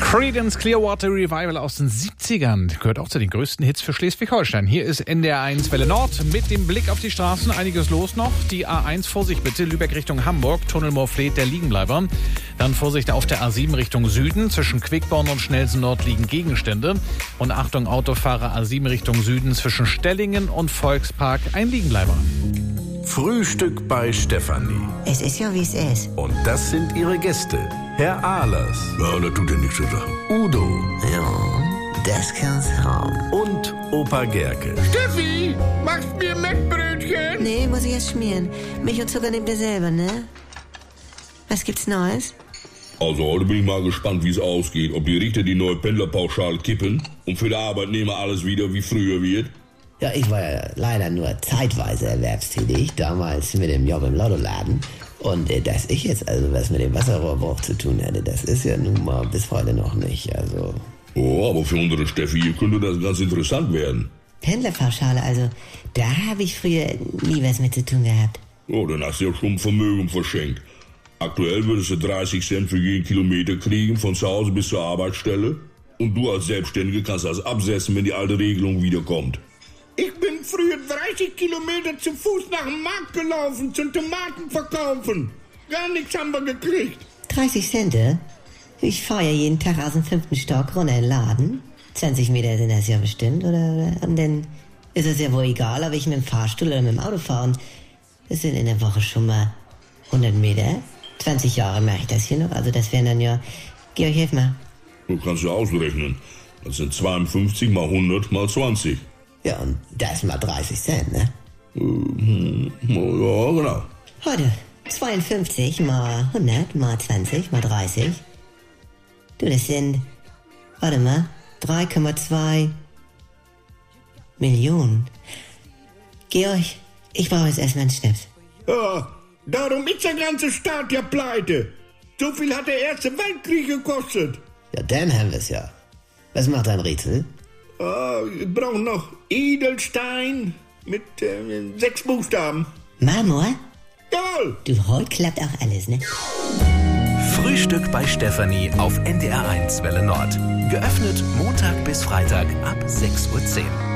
Creedence Clearwater Revival aus den 70ern gehört auch zu den größten Hits für Schleswig-Holstein. Hier ist NDR 1 Welle Nord mit dem Blick auf die Straßen. Einiges los noch. Die A1 Vorsicht bitte, Lübeck Richtung Hamburg, Tunnel Moorfleet, der Liegenbleiber. Dann Vorsicht auf der A7 Richtung Süden. Zwischen Quickborn und Schnelsen Nord liegen Gegenstände. Und Achtung Autofahrer A7 Richtung Süden zwischen Stellingen und Volkspark ein Liegenbleiber. Frühstück bei Stefanie. Es ist ja, wie es ist. Und das sind ihre Gäste. Herr Ahlers. Ja, das tut ja nichts zu sagen. Udo. Ja, das kann's haben. Und Opa Gerke. Steffi, machst mir Mettbrötchen? Nee, muss ich erst schmieren. Milch und Zucker nehmt ihr selber, ne? Was gibt's Neues? Also heute bin ich mal gespannt, wie es ausgeht. Ob die Richter die neue Pendlerpauschale kippen und für die Arbeitnehmer alles wieder wie früher wird. Ja, ich war ja leider nur zeitweise erwerbstätig, damals mit dem Job im Lottoladen. Und dass ich jetzt also was mit dem Wasserrohrbruch zu tun hätte, das ist ja nun mal bis heute noch nicht, also... Oh, aber für unsere Steffi hier könnte das ganz interessant werden. Pendlerpauschale, also, da habe ich früher nie was mit zu tun gehabt. Oh, dann hast du ja schon Vermögen verschenkt. Aktuell würdest du 30 Cent für jeden Kilometer kriegen, von zu Hause bis zur Arbeitsstelle. Und du als Selbstständige kannst das absetzen, wenn die alte Regelung wiederkommt. Ich bin früher 30 Kilometer zu Fuß nach dem Markt gelaufen zum Tomaten verkaufen. Gar nichts haben wir gekriegt. 30 Cent? Ich fahre ja jeden Tag aus dem 5. Stock runter in den Laden. 20 Meter sind das ja bestimmt, oder? Und dann ist es ja wohl egal, ob ich mit dem Fahrstuhl oder mit dem Auto fahre. Und das sind in der Woche schon mal 100 Meter. 20 Jahre mache ich das hier noch. Also das wären dann ja... Georg, hilf mal. Du kannst ja ausrechnen. Das sind 52 mal 100 mal 20. Ja, und das mal 30 Cent, ne? Ja, genau. Heute 52 mal 100 mal 20 mal 30. Du, das sind... Warte mal. 3,2 Millionen. Georg, ich brauche jetzt erstmal einen Schnaps. Ja, darum ist der ganze Staat ja pleite. So viel hat der Erste Weltkrieg gekostet. Ja, dann haben wir's ja. Was macht ein Rätsel? Ich brauche noch Edelstein mit 6 Buchstaben. Marmor? Jawohl. Du, heute klappt auch alles, ne? Frühstück bei Stefanie auf NDR 1 Welle Nord. Geöffnet Montag bis Freitag ab 6:10 Uhr.